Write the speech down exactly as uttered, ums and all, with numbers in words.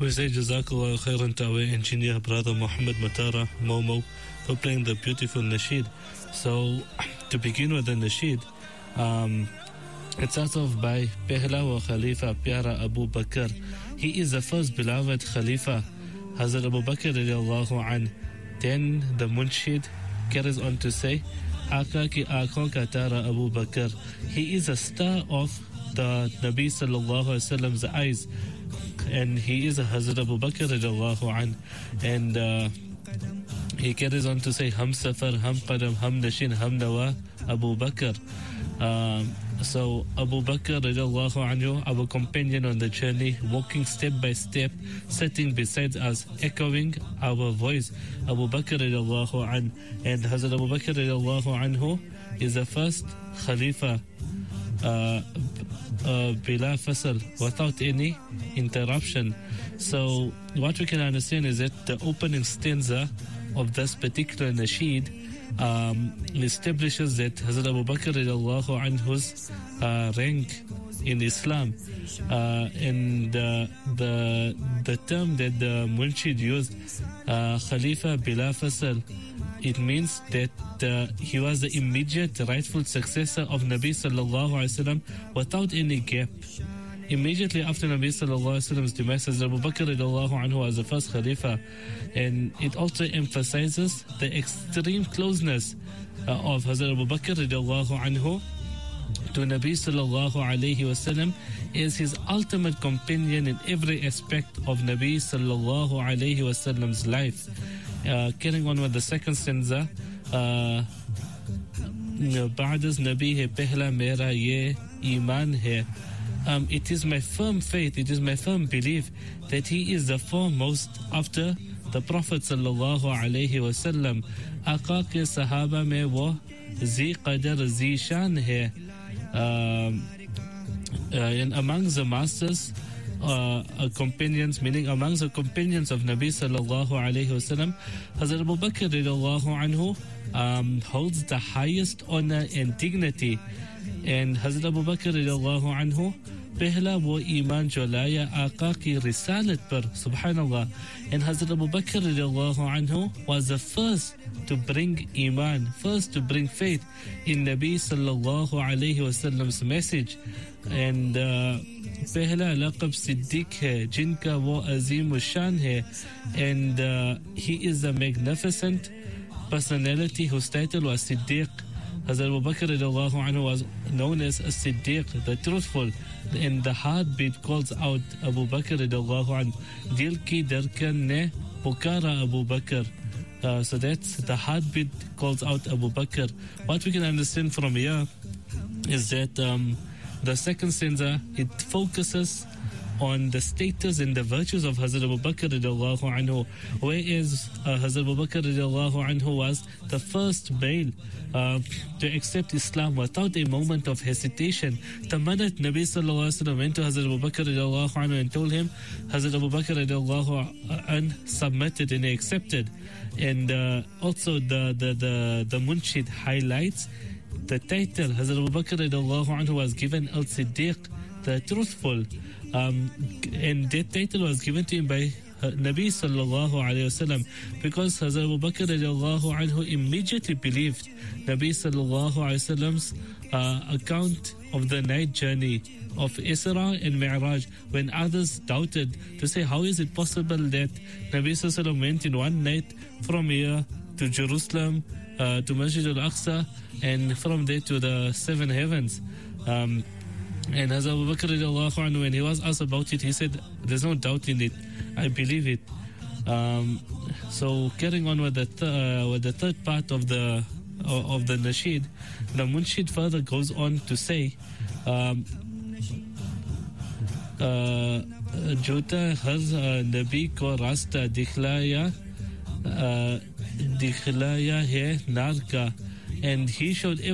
We say Jazakallah khairan to our engineer, brother Muhammad Matara Momo, for playing the beautiful nasheed. So, to begin with the nasheed, um, it starts off by Pehla wa Khalifa Pyara Abu Bakr. He is the first beloved Khalifa, Hazrat Abu Bakr radiallahu an. Then the Munshid carries on to say, Aka ki aankhon ka tara Abu Bakr. He is a star of the Nabi sallallahu alaihi wasallam's eyes, and he is a Hazrat Abu Bakr radiallahu an. And uh, he carries on to say, Hum safar, hum qadam, hum nashin, hum nawa, Abu Bakr. Um, so Abu Bakr radiallahu anhu, our companion on the journey, walking step by step, sitting beside us, echoing our voice, Abu Bakr radiallahu an. And Hazrat Abu Bakr radiallahu anhu is the first Khalifa uh, uh, bila fasal, without any interruption. So what we can understand is that the opening stanza of this particular nasheed um, establishes that Hazrat Abu Bakr radiallahu anhu's uh, rank in Islam, uh, and uh, the the term that the Munshid used, uh, Khalifa bila fasal, it means that uh, he was the immediate rightful successor of Nabi sallallahu alaihi wasallam without any gap. Immediately after Nabi sallallahu alaihi wasallam's demise, Hazrat Abu Bakr radiallahu anhu was the first Khalifa, and it also emphasizes the extreme closeness uh, of Hazrat Abu Bakr radiallahu anhu to Nabi sallallahu alaihi wasallam as his ultimate companion in every aspect of Nabi sallallahu alaihi wasallam's life. Uh, carrying on with the second stanza, uh, Ba'das Nabi hai pehla mera ye iman hai. Um, it is my firm faith, it is my firm belief that he is the foremost after the Prophet sallallahu alaihi wasallam. Aqa ke sahaba mein wo zi qadar zi shan hai. Um, uh, and among the masters, uh, uh, companions, meaning among the companions of Nabi sallallahu alaihi wasallam, Hazrat Abu Bakr radiallahu anhu um, holds the highest honor and dignity. And Hazrat Abu Bakr radiallahu anhu pehla wo iman jo laya Aqa ki risalat par, subhanallah. And Hazrat Abu Bakr radiallahu anhu was the first to bring iman, first to bring faith in Nabi sallallahu alayhi wasallam's message. And uh, pehla laqab siddiq hai jinka wo azim shan hai. And uh, he is a magnificent personality whose title was Siddiq. Hazrat Abu Bakr radiallahu anhu was known as a Siddiq, the truthful, and the heartbeat calls out Abu Bakr radiallahu anhu. Dil ki darkan ne pukara Abu Bakr. Uh, so that's the heartbeat calls out Abu Bakr. What we can understand from here is that um, the second stanza, it focuses on the status and the virtues of Hazrat Abu Bakr radiallahu anhu, whereas uh, Hazrat Abu Bakr radiallahu anhu was the first male uh, to accept Islam without a moment of hesitation. The minute Nabi sallallahu alaihi wasallam went to Hazrat Abu Bakr radiallahu anhu and told him, Hazrat Abu Bakr radiallahu anhu submitted and accepted. And uh, also the, the, the, the Munshid highlights the title Hazrat Abu Bakr radiallahu anhu was given Al-Siddiq, the truthful. Um, and that title was given to him by Nabi sallallahu alayhi wasallam because Hazrat Abu Bakr radiallahu anhu immediately believed Nabi sallallahu alayhi wasallam's uh, account of the night journey of Isra and Mi'raj, when others doubted to say, how is it possible that Nabi sallallahu alayhi wasallam went in one night from here to Jerusalem, uh, to Masjid al-Aqsa, and from there to the seven heavens. Um, And Hazrat Abu Bakr radiallahu anhu, when he was asked about it, he said, there's no doubt in it, I believe it. Um, so carrying on with the th- uh, with the third part of the uh, of the nasheed, the Munshid further goes on to say, um, Jota har Nabi ko rasta dikhlaya dikhlaya hai nar ka, and he showed